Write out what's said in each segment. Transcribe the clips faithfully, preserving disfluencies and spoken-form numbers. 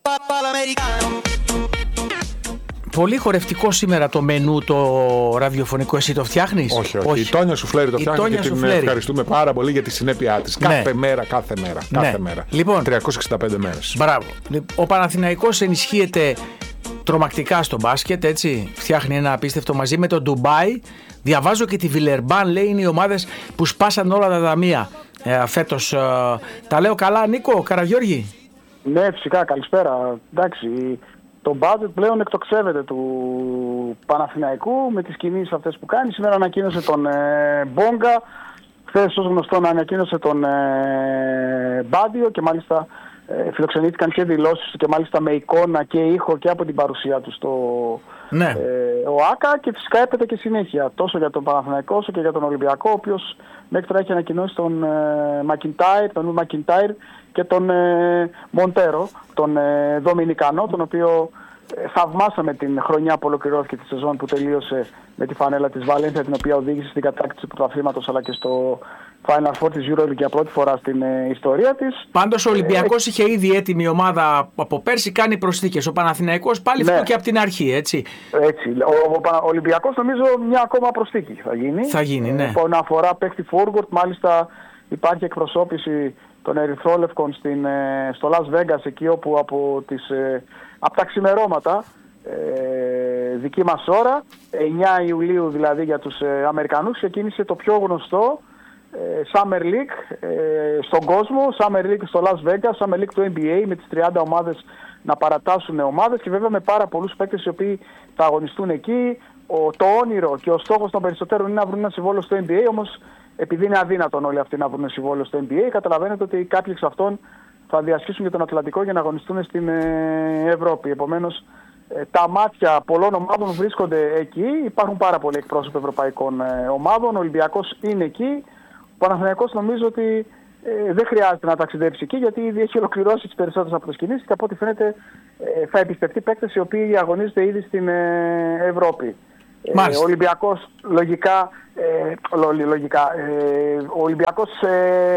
Πολύ χορευτικό σήμερα το μενού το ραδιοφωνικό. Εσύ το φτιάχνεις? Όχι, όχι. Η Τόνια Σουφλέρη το φτιάχνει και την Σουφλέρη. ευχαριστούμε πάρα πολύ για τη συνέπειά της. Ναι. Κάθε μέρα, κάθε μέρα. Κάθε Ναι. μέρα. Λοιπόν, τριακόσιες εξήντα πέντε μέρες. Μπράβο. Ο Παναθηναϊκός ενισχύεται τρομακτικά στο μπάσκετ, έτσι. Φτιάχνει ένα απίστευτο μαζί με το Ντουμπάι. Διαβάζω και τη Βιλερμπάν, λέει, είναι οι ομάδες που σπάσαν όλα τα ταμεία ε, φέτος. Ε, τα λέω καλά, Νίκο Καραγιώργη? Ναι, φυσικά, καλησπέρα. Εντάξει, το budget πλέον εκτοξεύεται του Παναθηναϊκού με τις κινήσεις αυτές που κάνει. Σήμερα ανακοίνωσε τον ε, Μπόγκα, χθες ως γνωστό να ανακοίνωσε τον ε, Μπάντιο και μάλιστα ε, φιλοξενήθηκαν και δηλώσεις και μάλιστα με εικόνα και ήχο και από την παρουσία του στο ναι. ε, ΟΑΚΑ, και φυσικά έπεται και συνέχεια τόσο για τον Παναθηναϊκό όσο και για τον Ολυμπιακό, ο οποίος μέχρι τώρα έχει ανακοινώσει τον ε, Μακιντάιρ, τον Μακιντάιρ και τον ε, Μοντέρο, τον ε, Δομινικανό, τον οποίο ε, θαυμάσαμε την χρονιά που ολοκληρώθηκε τη σεζόν που τελείωσε με τη φανέλα της Βαλένθια, την οποία οδήγησε στην κατάκτηση του πρωταθλήματος αλλά και στο Final Four της EuroLeague για πρώτη φορά στην ε, ιστορία της. Πάντως ο Ολυμπιακός ε, είχε ήδη έτοιμη ομάδα από πέρσι, κάνει προσθήκες. Ο Παναθηναϊκός πάλι ναι. αυτό και από την αρχή, έτσι. Έτσι. Ο, ο, ο Ολυμπιακός νομίζω μια ακόμα προσθήκη θα γίνει. Θα γίνει, ναι. Που αφορά παίχτη forward, μάλιστα υπάρχει εκπροσώπηση των Ερυθρόλευκων στην, στο Las Vegas, εκεί όπου από, τις, από τα ξημερώματα ε, δική μας ώρα, εννιά Ιουλίου δηλαδή για τους ε, Αμερικανούς, ξεκίνησε το πιο γνωστό ε, Summer League ε, στον κόσμο, Summer League στο Las Vegas, Summer League του N B A, με τις τριάντα ομάδες να παρατάσσουν ομάδες και βέβαια με πάρα πολλούς παίκτες οι οποίοι θα αγωνιστούν εκεί. Ο, το όνειρο και ο στόχος των περισσότερων είναι να βρουν ένα συμβόλαιο στο N B A, όμως επειδή είναι αδύνατον όλοι αυτοί να βρουν συμβόλαιο στο N B A, καταλαβαίνετε ότι κάποιοι εξ αυτών θα διασχίσουν και τον Ατλαντικό για να αγωνιστούν στην ε, Ευρώπη. Επομένως, ε, τα μάτια πολλών ομάδων βρίσκονται εκεί. Υπάρχουν πάρα πολλοί εκπρόσωποι ευρωπαϊκών ε, ομάδων. Ο Ολυμπιακός είναι εκεί. Ο Παναθηναϊκός νομίζω ότι ε, δεν χρειάζεται να ταξιδέψει εκεί, γιατί ήδη έχει ολοκληρώσει τις περισσότερες από τις κινήσεις και από ό,τι φαίνεται ε, θα εμπιστευτεί παίκτες οι οποίοι αγωνίζονται ήδη στην ε, Ευρώπη. Ε, ο Ολυμπιακός λογικά, ε, λογικά ε, ο Ολυμπιακός ε,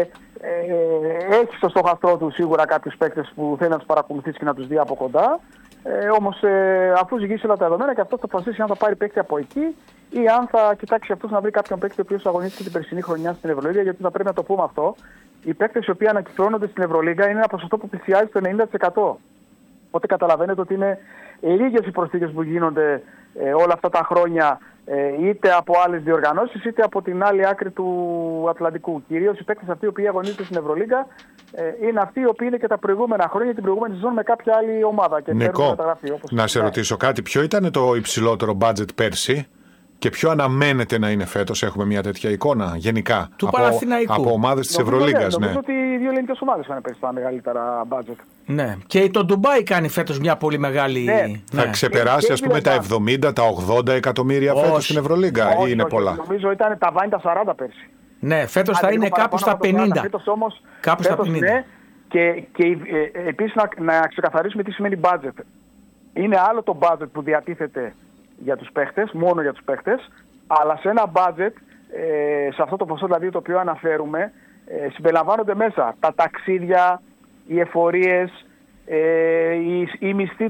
ε, έχει στο στόχαστρό του σίγουρα κάποιους παίκτες που θέλει να τους παρακολουθήσει και να τους δει από κοντά. Ε, όμως ε, αφού ζυγίσει όλα τα δεδομένα και αυτό θα αποφασίσει αν θα πάρει παίκτη από εκεί ή αν θα κοιτάξει αυτός να βρει κάποιον παίκτη ο οποίος αγωνίστηκε την περσινή χρονιά στην Ευρωλίγα, γιατί θα πρέπει να το πούμε αυτό. Οι παίκτες οι οποίοι ανακυκλώνονται στην Ευρωλίγα είναι ένα ποσοστό που πλησιάζει το ενενήντα τοις εκατό. Οπότε καταλαβαίνετε ότι είναι λίγες οι προσθήκες που γίνονται ε, όλα αυτά τα χρόνια, ε, είτε από άλλες διοργανώσεις είτε από την άλλη άκρη του Ατλαντικού. Κυρίως οι παίκτες αυτοί οι οποίοι αγωνίζονται στην Ευρωλίγα ε, είναι αυτοί οι οποίοι είναι και τα προηγούμενα χρόνια, την προηγούμενη σεζόν με κάποια άλλη ομάδα. Και Νικό, καταγραφή, όπως να σε ναι. ρωτήσω κάτι. Ποιο ήταν το υψηλότερο budget πέρσι και ποιο αναμένεται να είναι φέτος? Έχουμε μια τέτοια εικόνα γενικά του από, Παναθηναϊκού, από ομάδες της Ευρωλίγκας? Ναι, νομίζω ότι οι δύο ελληνικές ομάδες είχαν πέρσι τα μεγαλύτερα budget. Ναι. Και το Ντουμπάι κάνει φέτος μια πολύ μεγάλη. Ναι. Θα ναι. ξεπεράσει και, ας πούμε τα εβδομήντα, τα ογδόντα εκατομμύρια όχι. φέτος στην Ευρωλίγκα, όχι, ή είναι όχι, πολλά? Νομίζω ήταν τα βάνη τα σαράντα πέρσι. Ναι, φέτος θα είναι κάπου στα πενήντα. Φέτος όμως, κάπου στα πενήντα. Ναι. Και, και ε, επίσης να, να ξεκαθαρίσουμε τι σημαίνει budget. Είναι άλλο το budget που διατίθεται για τους παίχτες, μόνο για τους παίχτες, αλλά σε ένα budget, ε, σε αυτό το ποσό δηλαδή το οποίο αναφέρουμε, ε, συμπεριλαμβάνονται μέσα τα ταξίδια, οι εφορίες, ε, οι, οι μισθοί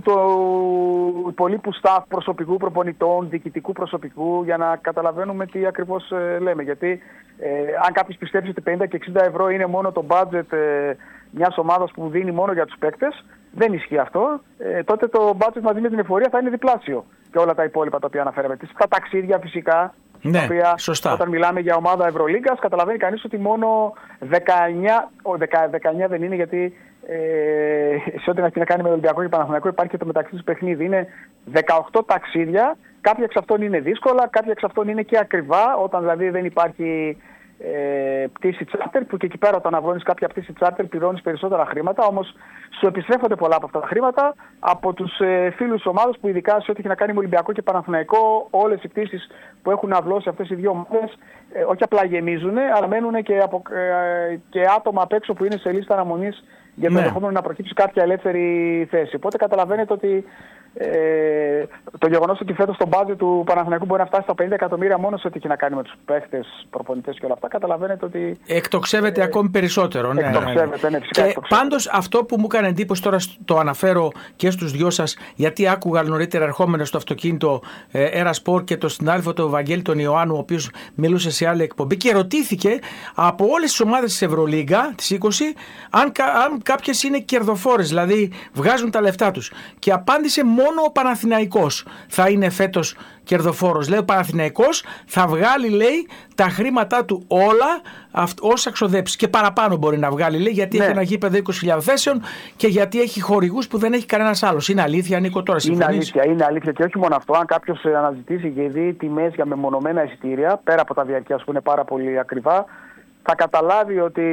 του υπολείπου staff, προσωπικού, προπονητών, διοικητικού προσωπικού, για να καταλαβαίνουμε τι ακριβώς ε, λέμε. Γιατί ε, αν κάποιος πιστέψει ότι πενήντα και εξήντα ευρώ είναι μόνο το budget ε, μιας ομάδας που δίνει μόνο για τους παίκτες, δεν ισχύει αυτό. Ε, τότε το budget μαζί με την εφορία θα είναι διπλάσιο και όλα τα υπόλοιπα τα οποία αναφέραμε. Τα ταξίδια φυσικά, ναι, τα οποία σωστά. Όταν μιλάμε για ομάδα Ευρωλίγκας, καταλαβαίνει κανείς ότι μόνο δεκαεννιά, δεκαεννιά δεν είναι, γιατί ε, σε ό,τι έχει να κάνει με Ολυμπιακό και Παναθηναϊκό υπάρχει και το μεταξύ τους παιχνίδι. Είναι δεκαοκτώ ταξίδια, κάποια εξ αυτών είναι δύσκολα, κάποια εξ αυτών είναι και ακριβά, όταν δηλαδή δεν υπάρχει ε, πτήση τσάρτερ, που και εκεί πέρα όταν αγώνεις κάποια πτήση τσάρτερ πληρώνεις περισσότερα χρήματα, όμως σου επιστρέφονται πολλά από αυτά τα χρήματα από τους ε, φίλους ομάδας, που ειδικά σε ό,τι έχει να κάνει με Ολυμπιακό και Παναθηναϊκό, όλες οι πτήσεις που έχουν αυλώσει αυτές οι δύο ομάδες ε, όχι απλά γεμίζουν, αλλά μένουν και, από, ε, και άτομα απ' έξω που είναι σε λίστα αναμονής για το ενδεχόμενο ναι. να προκύψει κάποια ελεύθερη θέση. Οπότε καταλαβαίνετε ότι Ε, το γεγονός ότι φέτος το μπάτζετ του Παναθηναϊκού μπορεί να φτάσει στα πενήντα εκατομμύρια μόνο σε ό,τι έχει να κάνει με τους παίχτες, προπονητές και όλα αυτά, καταλαβαίνετε ότι. Εκτοξεύεται ε, ακόμη περισσότερο. Ναι, εκτοξεύεται, ναι, φυσικά. Και πάντως αυτό που μου έκανε εντύπωση, τώρα το αναφέρω και στους δυο σας, γιατί άκουγα νωρίτερα ερχόμενο στο αυτοκίνητο Έρα Σπορ και τον συνάδελφο του Βαγγέλη τον Ιωάννου, ο οποίος μιλούσε σε άλλη εκπομπή και ρωτήθηκε από όλες τις ομάδες της Ευρωλίγκα, τις είκοσι, αν, αν κάποιες είναι κερδοφόρες, δηλαδή βγάζουν τα λεφτά τους. Και απάντησε μόνο ο Παναθηναϊκός θα είναι φέτος κερδοφόρος. Λέει ο Παναθηναϊκός θα βγάλει, λέει, τα χρήματά του όλα όσα ξοδέψει. Και παραπάνω μπορεί να βγάλει, λέει, γιατί ναι. έχει ένα γήπεδο είκοσι χιλιάδες θέσεων και γιατί έχει χορηγούς που δεν έχει κανένας άλλος. Είναι αλήθεια, Νίκο, τώρα συμφωνείς? Είναι αλήθεια, είναι αλήθεια. Και όχι μόνο αυτό. Αν κάποιος αναζητήσει και δει τιμές για μεμονωμένα εισιτήρια, πέρα από τα διαρκείας που είναι πάρα πολύ ακριβά, θα καταλάβει ότι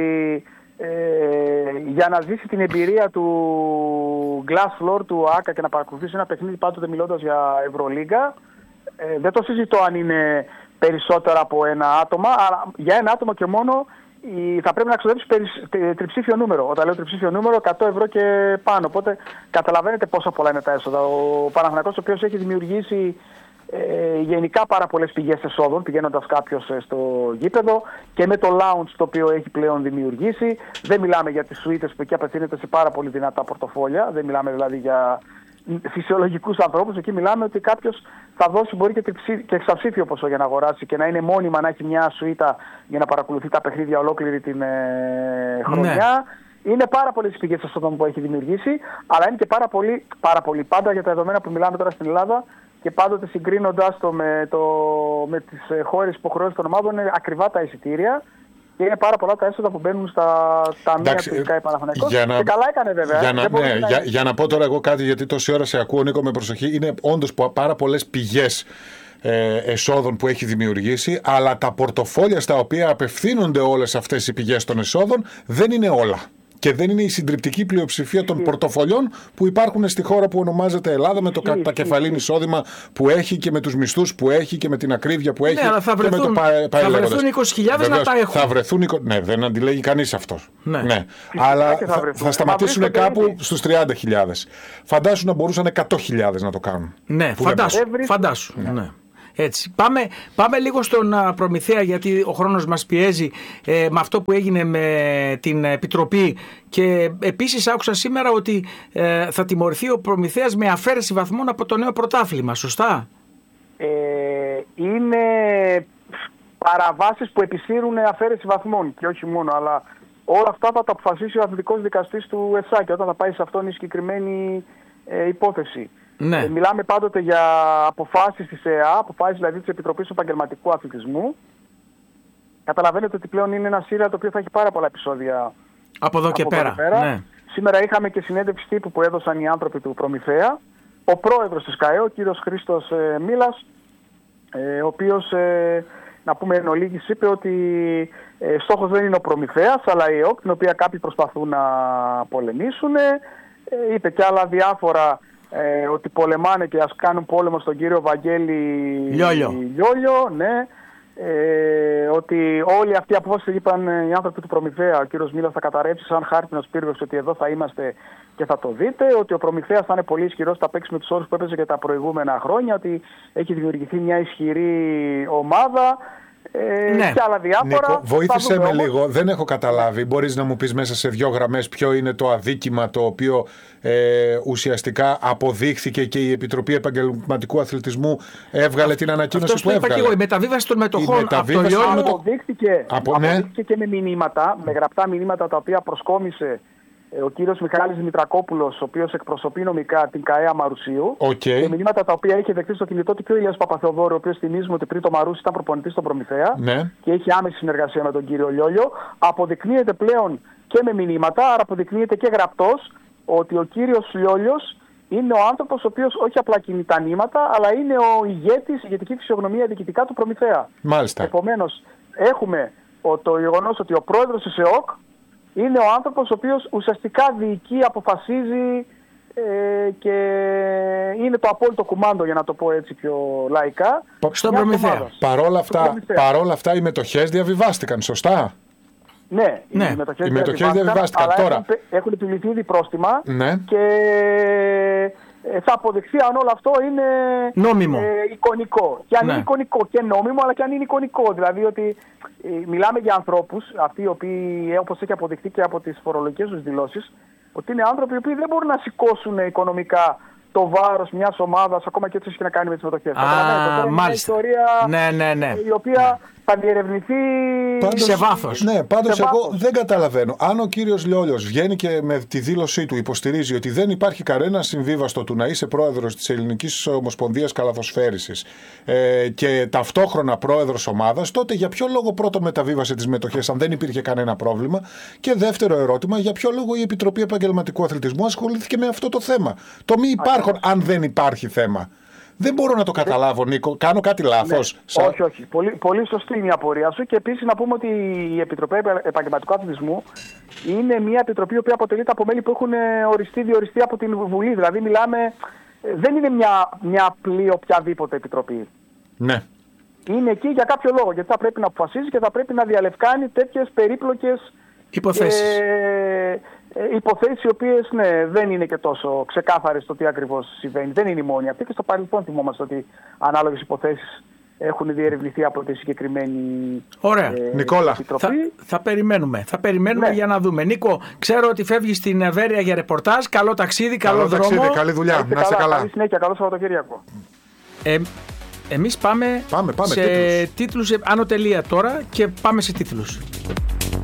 Ε, για να ζήσει την εμπειρία του glass floor του ΆΚΑ και να παρακολουθήσει ένα παιχνίδι, πάντοτε μιλώντας για Ευρωλίγκα, ε, δεν το συζητώ αν είναι περισσότερο από ένα άτομο, αλλά για ένα άτομο και μόνο η, θα πρέπει να ξοδέψει τριψήφιο νούμερο. Όταν λέω τριψήφιο νούμερο, εκατό ευρώ και πάνω. Οπότε καταλαβαίνετε πόσο πολλά είναι τα έσοδα. Ο Παναθηναϊκός, ο οποίος έχει δημιουργήσει Ε, γενικά πάρα πολλές πηγές εσόδων πηγαίνοντας κάποιος ε, στο γήπεδο και με το lounge το οποίο έχει πλέον δημιουργήσει. Δεν μιλάμε για τις σουίτες που εκεί απευθύνεται σε πάρα πολύ δυνατά πορτοφόλια, δεν μιλάμε δηλαδή για φυσιολογικούς ανθρώπους. Εκεί μιλάμε ότι κάποιος θα δώσει μπορεί και, τριψή, και εξαψήφιο ποσό για να αγοράσει και να είναι μόνιμα, να έχει μια σουίτα για να παρακολουθεί τα παιχνίδια ολόκληρη την ε, χρονιά. Ναι. Είναι πάρα πολλές πηγές εσόδων που έχει δημιουργήσει, αλλά είναι και πάρα πολύ, πάρα πολύ πάντα για τα δεδομένα που μιλάμε τώρα στην Ελλάδα. Και πάντοτε συγκρίνοντας το με, το, με τις χώρες υποχρεώσεις των ομάδων, είναι ακριβά τα εισιτήρια και είναι πάρα πολλά τα έσοδα που μπαίνουν στα ταμεία του ΣΚΑΙ Παναθηναϊκός. Και καλά έκανε βέβαια. Για να, ναι, να... Για, για να πω τώρα εγώ κάτι, γιατί τόση ώρα σε ακούω, Νίκο, με προσοχή. Είναι όντως πάρα πολλές πηγές ε, εσόδων που έχει δημιουργήσει, αλλά τα πορτοφόλια στα οποία απευθύνονται όλες αυτές οι πηγές των εσόδων δεν είναι όλα. Και δεν είναι η συντριπτική πλειοψηφία των πορτοφολιών που υπάρχουν στη χώρα που ονομάζεται Ελλάδα, με το κατακεφαλήν εισόδημα που έχει και με τους μισθούς που έχει και με την ακρίβεια που έχει. Ναι, αλλά θα βρεθούν, και με το πα, θα βρεθούν είκοσι χιλιάδες να τα έχουν. Θα βρεθούν, ναι, δεν αντιλέγει κανείς αυτό. Ναι. Ναι. Αλλά θα, θα, θα σταματήσουν κάπου στους τριάντα χιλιάδες. Φαντάσου να μπορούσαν εκατό χιλιάδες να το κάνουν. Ναι, φαντάσου. φαντάσου. Ναι. Ναι. Έτσι. Πάμε, πάμε λίγο στον Προμηθέα, γιατί ο χρόνος μας πιέζει, ε, με αυτό που έγινε με την Επιτροπή, και επίσης άκουσα σήμερα ότι ε, θα τιμωρηθεί ο Προμηθέας με αφαίρεση βαθμών από το νέο πρωτάθλημα, σωστά? Ε, είναι παραβάσεις που επισύρουν αφαίρεση βαθμών και όχι μόνο, αλλά όλα αυτά θα τα αποφασίσει ο αθλητικός δικαστής του ΕΣΑ όταν θα πάει σε αυτόν η συγκεκριμένη ε, υπόθεση. Ναι. Ε, μιλάμε πάντοτε για αποφάσεις της ΕΑ, αποφάσεις δηλαδή της Επιτροπής Επαγγελματικού Αθλητισμού. Καταλαβαίνετε ότι πλέον είναι ένα σύριαλ το οποίο θα έχει πάρα πολλά επεισόδια από εδώ και, από πέρα. πέρα. Ναι. Σήμερα είχαμε και συνέντευξη τύπου που έδωσαν οι άνθρωποι του Προμηθέα. Ο πρόεδρος της ΚΑΕ, ο κύριος Χρήστος ε, Μίλας, ε, ο οποίος, ε, να πούμε εν ολίγης, είπε ότι ε, στόχος δεν είναι ο Προμηθέας, αλλά η ΕΟΚ, την οποία κάποιοι προσπαθούν να πολεμήσουν. Ε, είπε και άλλα διάφορα. Ε, ότι πολεμάνε και ας κάνουν πόλεμο στον κύριο Βαγγέλη Λιόλιο, Λιόλιο, ναι. Ε, ότι όλοι αυτοί οι απόφαση είπαν οι άνθρωποι του Προμηθέα, ο κύριος Μίλας θα καταρρεύσει σαν χάρτινος πύργος, ότι εδώ θα είμαστε και θα το δείτε, ότι ο Προμηθέας θα είναι πολύ ισχυρός, θα παίξει με τους όρους που έπαιζε και τα προηγούμενα χρόνια, ότι έχει δημιουργηθεί μια ισχυρή ομάδα. Ε, ναι. Και άλλα διάφορα. Νίκο, βοήθησέ με λίγο, δεν έχω καταλάβει. Μπορείς να μου πεις μέσα σε δύο γραμμές ποιο είναι το αδίκημα το οποίο ε, ουσιαστικά αποδείχθηκε και η Επιτροπή Επαγγελματικού Αθλητισμού έβγαλε την ανακοίνωση αυτό που έβγαλε? Και εγώ, η μεταβίβαση των μετοχών από το Λιόλιο αποδείχθηκε, από, ναι. αποδείχθηκε και με μηνύματα, με γραπτά μηνύματα τα οποία προσκόμισε ο κύριος Μιχάλης Δημητρακόπουλος, ο οποίος εκπροσωπεί νομικά την ΚΑΕΑ Μαρουσίου. Okay. Και μηνύματα τα οποία είχε δεχτεί στο κινητό του και ο Ηλίας Παπαθεοδόρου, ο οποίος θυμίζουμε ότι πριν το Μαρούσι ήταν προπονητής στον Προμηθέα, ναι. Και έχει άμεση συνεργασία με τον κύριο Λιόλιο. Αποδεικνύεται πλέον και με μηνύματα, άρα αποδεικνύεται και γραπτός, ότι ο κύριος Λιόλιος είναι ο άνθρωπος ο οποίος όχι απλά κινεί τα νήματα, αλλά είναι ο ηγέτης, ηγετική φυσιογνωμία διοικητικά του Προμηθέα. Μάλιστα. Επομένως, έχουμε το γεγονός ότι ο πρόεδρος της ΕΟΚ είναι ο άνθρωπος ο οποίος ουσιαστικά διοικεί, αποφασίζει ε, και είναι το απόλυτο κουμάντο, για να το πω έτσι πιο λαϊκά. Στον Προμηθέα. Παρόλα αυτά, παρόλα αυτά οι μετοχές διαβιβάστηκαν, σωστά? Ναι, ναι. οι μετοχές διαβιβάστηκαν, διαβιβάστηκαν, αλλά τώρα. Έχουν, έχουν επιβληθεί ήδη πρόστιμα, ναι. Και ε, θα αποδειχθεί αν όλο αυτό είναι νόμιμο. Ε, εικονικό. Και αν ναι. είναι εικονικό και νόμιμο, αλλά και αν είναι εικονικό. Δηλαδή ότι ε, μιλάμε για ανθρώπους, αυτοί οι οποίοι, όπως έχει αποδειχθεί και από τις φορολογικές τους δηλώσεις, ότι είναι άνθρωποι οι οποίοι δεν μπορούν να σηκώσουν οικονομικά το βάρος μιας ομάδας, ακόμα και έτσι έχει να κάνει με τις μετοχές. Α, μάλιστα. Είναι μια ιστορία ναι, ναι, ναι. η οποία ναι. θα διερευνηθεί πάντως, σε βάθος. Ναι, πάντως σε εγώ βάθος. δεν καταλαβαίνω. Αν ο κύριος Λιόλιος βγαίνει και με τη δήλωσή του υποστηρίζει ότι δεν υπάρχει κανένα συμβίβαστο του να είσαι πρόεδρος της Ελληνικής Ομοσπονδίας Καλαθοσφαίρισης ε, και ταυτόχρονα πρόεδρος ομάδας, τότε για ποιο λόγο πρώτον μεταβίβασε τις μετοχές αν δεν υπήρχε κανένα πρόβλημα, και δεύτερο ερώτημα, για ποιο λόγο η Επιτροπή Επαγγελματικού Αθλητισμού ασχολήθηκε με αυτό το θέμα. Το μη υπάρχον, αν δεν υπάρχει θέμα. Δεν μπορώ να το καταλάβω, Νίκο. Κάνω κάτι λάθος. Ναι. Σα... Όχι, όχι. Πολύ, πολύ σωστή είναι η απορία σου. Και επίσης να πούμε ότι η Επιτροπή Επαγγελματικού Αθλητισμού είναι μια επιτροπή που αποτελείται από μέλη που έχουν οριστεί, διοριστεί από την Βουλή. Δηλαδή, μιλάμε. Δεν είναι μια, μια απλή οποιαδήποτε επιτροπή. Ναι. Είναι εκεί για κάποιο λόγο. Γιατί θα πρέπει να αποφασίζει και θα πρέπει να διαλευκάνει τέτοιες περίπλοκες υποθέσεις. Ε, ε, υποθέσεις οι οποίες ναι, δεν είναι και τόσο ξεκάθαρες το τι ακριβώς συμβαίνει. Δεν είναι η μόνη αυτή, και στο παρελθόν θυμόμαστε ότι ανάλογες υποθέσεις έχουν διερευνηθεί από τη συγκεκριμένη Ωραία. Ε, Νικόλα, επιτροπή. Θα, θα περιμένουμε. Θα περιμένουμε Ναι. για να δούμε. Νίκο, ξέρω ότι φεύγεις στην Εβέρεια για ρεπορτάζ. Καλό ταξίδι, καλό, Καλό δρόμο. ταξίδι, καλή δουλειά. Να είστε καλά. Καλή συνέχεια, καλό Σαββατοκύριακο. Ε, εμείς πάμε, Πάμε, πάμε, σε τίτλους. τίτλους, άνω τελεία τώρα, και πάμε σε τίτλους.